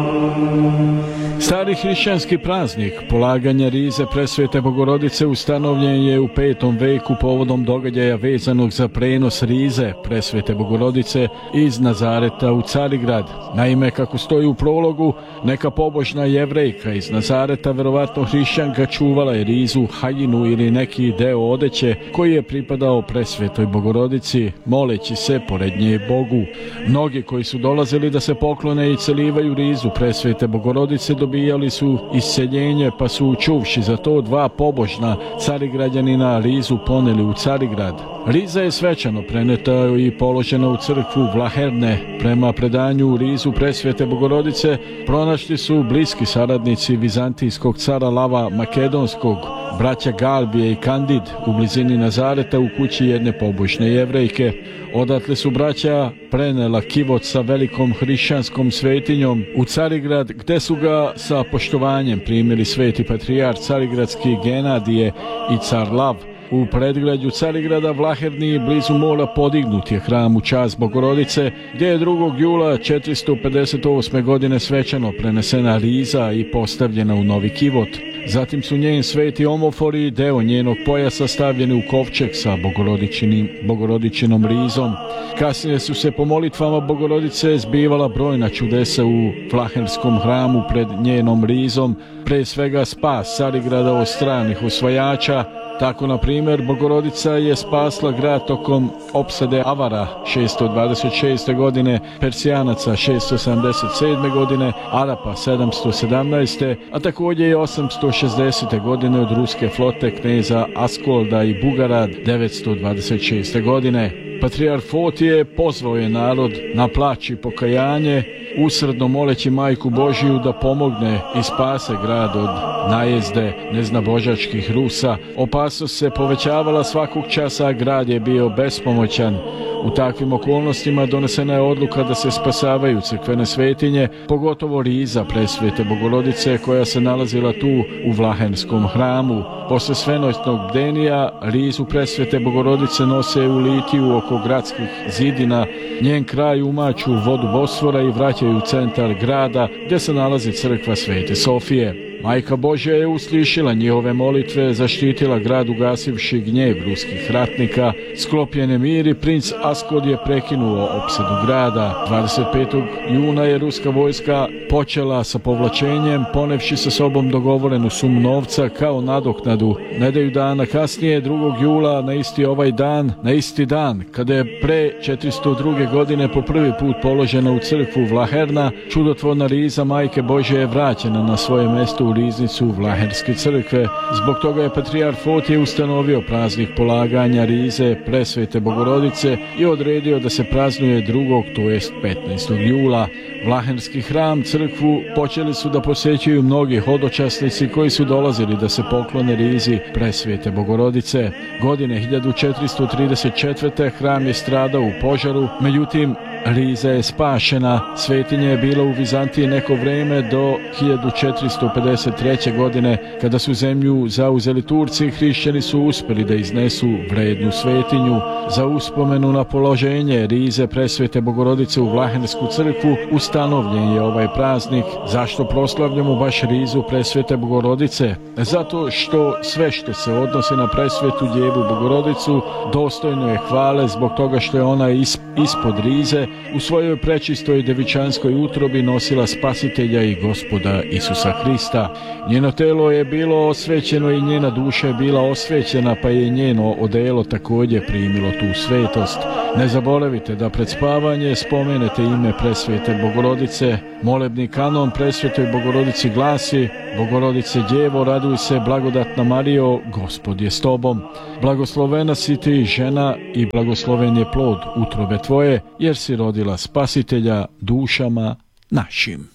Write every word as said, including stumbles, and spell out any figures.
Stari hrišćanski praznik polaganja rize presvete Bogorodice ustanovljen je u petom veku povodom događaja vezanog za prenos rize presvete Bogorodice iz Nazareta u Carigrad. Naime, kako stoji u prologu, neka pobožna Jevrejka iz Nazareta, verovatno hrišćanka, čuvala je rizu, haljinu ili neki deo odeće koji je pripadao presvetoj Bogorodici, moleći se pored nje Bogu. Mnogi koji su dolazili da se poklone i celivaju rizu presvete Bogorodice dobijali su isceljenje, pa su, čuvši za to dva pobožna Carigrađanina, rizu poneli u Carigrad. Riza je svečano preneta i položena u crkvu Vlaherne. Prema predanju rizu presvete Bogorodice pronašli su bliski saradnici vizantijskog cara Lava Makedonskog, braća Galbije i Kandid, u blizini Nazareta u kući jedne pobožne Jevrejke. Odatle su braća prenela kivot sa velikom hrišćanskom svetinjom u Carigrad, gde su ga sa poštovanjem primili sveti patrijarh carigradski Genadije i car Lav. U predgrađu Carigrada Vlaherni blizu mora podignut je hram u čast Bogorodice, gdje je drugog jula četiristo pedeset osme godine svečano prenesena riza i postavljena u novi kivot. Zatim su njen sveti omofori i deo njenog pojasa stavljeni u kovčeg sa Bogorodičinom rizom. Kasnije su se po molitvama Bogorodice zbivala brojna čudesa u Vlaherskom hramu pred njenom rizom, pre svega spas Carigrada od stranih osvajača. Tako, na primjer, Bogorodica je spasla grad tokom opsade Avara šesto dvadeset šeste godine, Persijanaca šesto sedamdeset sedme godine, Arapa sedamsto sedamnaeste. a također je osamsto šezdesete godine od ruske flote kneza Askolda i Bugara devetsto dvadeset šeste. godine. Patrijarh Fotije pozvao je narod na plać i pokajanje, usredno moleći Majku Božiju da pomogne i spase grad od najezde neznabožačkih Rusa. Opasnost se povećavala svakog časa, a grad je bio bespomoćan. U takvim okolnostima donesena je odluka da se spasavaju crkvene svetinje, pogotovo riza presvete Bogorodice koja se nalazila tu u Vlahenskom hramu. Posle svenoćnog bdenija rizu presvete Bogorodice nose u litiju oko gradskih zidina, njen kraj umaču u vodu Bosfora i vraćaju u centar grada gdje se nalazi crkva Svete Sofije. Majka Božja je uslišila njihove molitve, zaštitila grad ugasivši gnjev ruskih ratnika, sklopljen je mir i princ Askod je prekinuo opsadu grada. dvadeset petog juna je ruska vojska počela sa povlačenjem, ponevši sa sobom dogovorenu sumu novca kao nadoknadu. Nedelju dana kasnije, drugog jula, na isti ovaj dan, na isti dan, kada je pre četiristo druge. godine po prvi put položena u crkvu Vlaherna, čudotvorna riza Majke Božje je vraćena na svoje mjesto u riznicu Vlaherske crkve. Zbog toga je patrijarh Fotije ustanovio praznik polaganja rize presvete Bogorodice i odredio da se praznuje drugog, to jest petnaestog jula. Vlaherski hram, crkvu, počeli su da posjećuju mnogi hodočasnici koji su dolazili da se poklone rizi presvete Bogorodice. Godine hiljadu četiristo trideset četvrte. hram je stradao u požaru, međutim riza je spašena. Svetinja je bila u Vizantiji neko vreme do hiljadu četiristo pedeset treće. godine, kada su zemlju zauzeli Turci. Hrišćani su uspjeli da iznesu vrednu svetinju. Za uspomenu na položenje rize presvete Bogorodice u Vlahersku crkvu ustanovljen je ovaj praznik. Zašto proslavljamo baš rizu presvete Bogorodice? Zato što sve što se odnosi na presvetu Djevu Bogorodicu dostojno je hvale, zbog toga što je ona ispod rize u svojoj prečistoj devičanskoj utrobi nosila Spasitelja i Gospoda Isusa Hrista. Njeno telo je bilo osvećeno i njena duša je bila osvećena, pa je njeno odelo također primilo tu svetost. Ne zaboravite da pred spavanje spomenete ime presvete Bogorodice. Molebni kanon presvetoj Bogorodici glasi: Bogorodice Djevo, raduj se, blagodatna Marijo, Gospod je s tobom. Blagoslovena si ti žena i blagosloven je plod utrobe tvoje, jer si rodila Spasitelja dušama našim.